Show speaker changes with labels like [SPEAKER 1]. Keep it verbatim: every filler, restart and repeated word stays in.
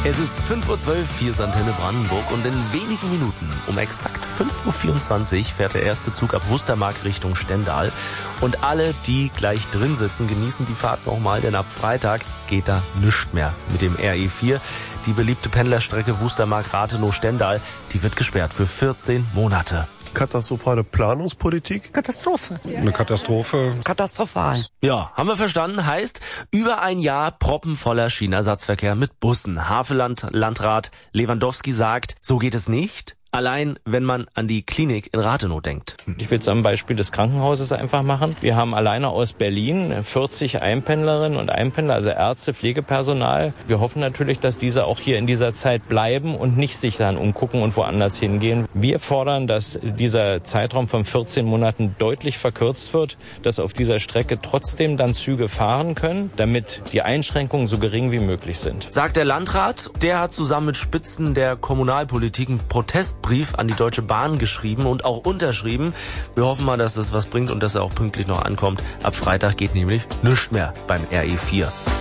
[SPEAKER 1] Es ist fünf Uhr zwölf, hier ist Antenne Brandenburg und in wenigen Minuten, um exakt fünf Uhr vierundzwanzig, fährt der erste Zug ab Wustermark Richtung Stendal. Und alle, die gleich drin sitzen, genießen die Fahrt nochmal, denn ab Freitag geht da nichts mehr mit dem R E vier. Die beliebte Pendlerstrecke Wustermark-Rathenow-Stendal, die wird gesperrt für vierzehn Monate.
[SPEAKER 2] Katastrophale Planungspolitik?
[SPEAKER 3] Katastrophe.
[SPEAKER 2] Eine Katastrophe.
[SPEAKER 3] Katastrophal.
[SPEAKER 1] Ja, haben wir verstanden. Heißt, über ein Jahr proppenvoller Schienenersatzverkehr mit Bussen. Havelland-Landrat Lewandowski sagt, so geht es nicht. Allein, wenn man an die Klinik in Rathenow denkt.
[SPEAKER 4] Ich will es am Beispiel des Krankenhauses einfach machen. Wir haben alleine aus Berlin vierzig Einpendlerinnen und Einpendler, also Ärzte, Pflegepersonal. Wir hoffen natürlich, dass diese auch hier in dieser Zeit bleiben und nicht sich dann umgucken und woanders hingehen. Wir fordern, dass dieser Zeitraum von vierzehn Monaten deutlich verkürzt wird, dass auf dieser Strecke trotzdem dann Züge fahren können, damit die Einschränkungen so gering wie möglich sind.
[SPEAKER 1] Sagt der Landrat, der hat zusammen mit Spitzen der Kommunalpolitik einen Protestbrief an die Deutsche Bahn geschrieben und auch unterschrieben. Wir hoffen mal, dass das was bringt und dass er auch pünktlich noch ankommt. Ab Freitag geht nämlich nichts mehr beim R E vier.